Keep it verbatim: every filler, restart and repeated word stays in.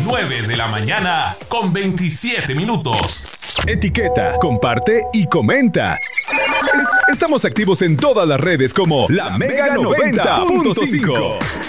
nueve de la mañana con veintisiete minutos. Etiqueta, comparte y comenta. Estamos activos en todas las redes como La Mega noventa punto cinco.